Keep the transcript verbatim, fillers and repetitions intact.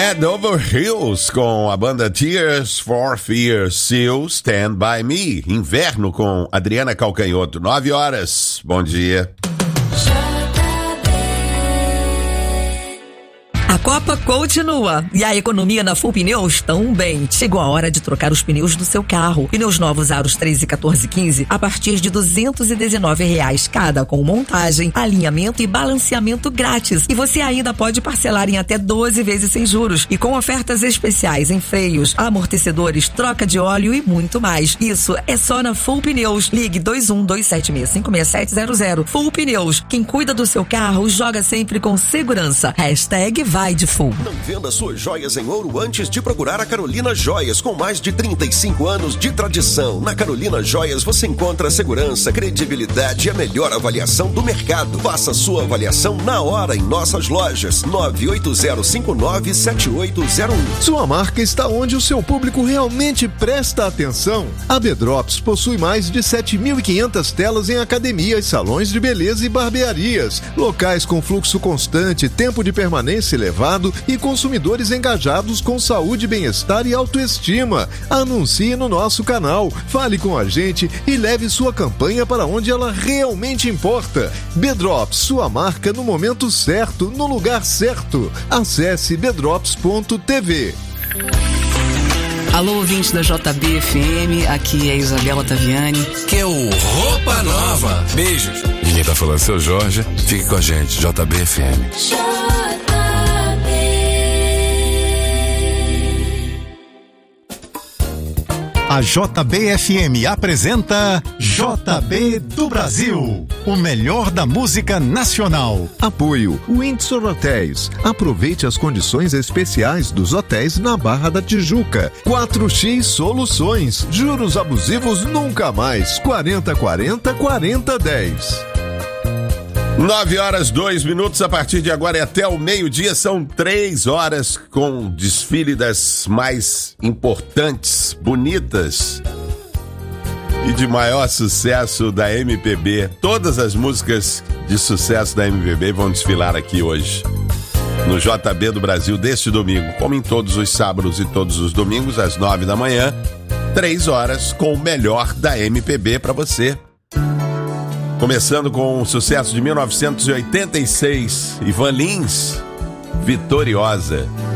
Head Over Heels com a banda Tears for Fears, Still Stand By Me. Inverno com Adriana Calcanhoto, nove horas. Bom dia. A Copa continua e a economia na Full Pneus também. Chegou a hora de trocar os pneus do seu carro. Pneus novos aros treze, quatorze e quinze a partir de duzentos e dezenove reais cada, com montagem, alinhamento e balanceamento grátis. E você ainda pode parcelar em até doze vezes sem juros e com ofertas especiais em freios, amortecedores, troca de óleo e muito mais. Isso é só na Full Pneus. Ligue dois um dois sete seis cinco seis sete zero zero. Full Pneus. Quem cuida do seu carro joga sempre com segurança. Hashtag vai de Full. Não venda suas joias em ouro antes de procurar a Carolina Joias, com mais de trinta e cinco anos de tradição. Na Carolina Joias você encontra segurança, credibilidade e a melhor avaliação do mercado. Faça sua avaliação na hora em nossas lojas. nove oito zero cinco nove sete oito zero um. Sua marca está onde o seu público realmente presta atenção. A B-Drops possui mais de sete mil e quinhentas telas em academias, salões de beleza e barbearias. Locais com fluxo constante, tempo de permanência elevado e consumidores engajados com saúde, bem-estar e autoestima. Anuncie no nosso canal, fale com a gente e leve sua campanha para onde ela realmente importa. B-Drops, sua marca no momento certo, no lugar certo. Acesse b drops ponto t v. Alô, ouvintes da J B F M, aqui é a Isabela Taviani. Que é o Roupa Nova. Beijos. E quem tá falando é seu Jorge. Fique com a gente, J B F M. A J B F M apresenta J B do Brasil, o melhor da música nacional. Apoio Windsor Hotéis. Aproveite as condições especiais dos hotéis na Barra da Tijuca. quatro X Soluções. Juros abusivos nunca mais. quarenta quarenta quarenta dez. Nove horas, dois minutos, a partir de agora e até o meio-dia, são três horas com desfile das mais importantes, bonitas e de maior sucesso da M P B. Todas as músicas de sucesso da M P B vão desfilar aqui hoje, no J B do Brasil, deste domingo, como em todos os sábados e todos os domingos, às nove da manhã, três horas com o melhor da M P B para você. Começando com o sucesso de mil novecentos e oitenta e seis, Ivan Lins, Vitoriosa.